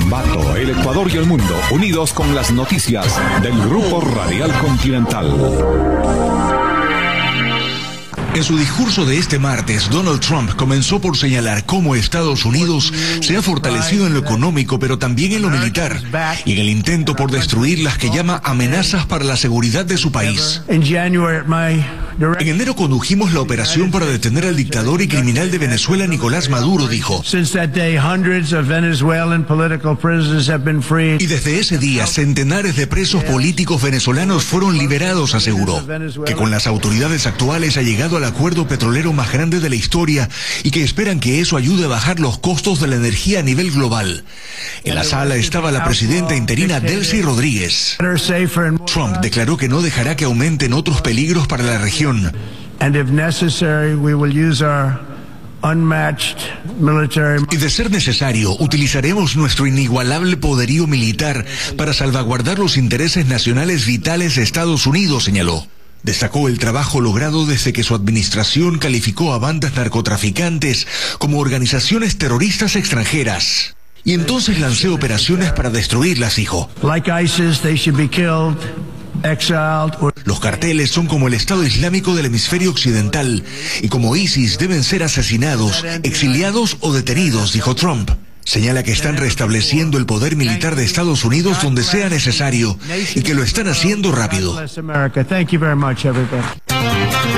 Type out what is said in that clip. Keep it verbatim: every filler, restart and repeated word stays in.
Ambato, el Ecuador y el mundo, unidos con las noticias del Grupo Radial Continental. En su discurso de este martes, Donald Trump comenzó por señalar cómo Estados Unidos se ha fortalecido en lo económico, pero también en lo militar, y en el intento por destruir las que llama amenazas para la seguridad de su país. En enero condujimos la operación para detener al dictador y criminal de Venezuela, Nicolás Maduro, dijo. Y desde ese día, centenares de presos políticos venezolanos fueron liberados, aseguró. Que con las autoridades actuales ha llegado al acuerdo petrolero más grande de la historia y que esperan que eso ayude a bajar los costos de la energía a nivel global. En la sala estaba la presidenta interina Delcy Rodríguez. Trump declaró que no dejará que aumenten otros peligros para la región. Y de ser necesario, utilizaremos nuestro inigualable poderío militar para salvaguardar los intereses nacionales vitales de Estados Unidos, señaló. Destacó el trabajo logrado desde que su administración calificó a bandas narcotraficantes como organizaciones terroristas extranjeras. Y entonces lancé operaciones para destruirlas, dijo. Los carteles son como el Estado Islámico del hemisferio occidental, y como ISIS deben ser asesinados, exiliados o detenidos, dijo Trump. Señala que están restableciendo el poder militar de Estados Unidos donde sea necesario y que lo están haciendo rápido.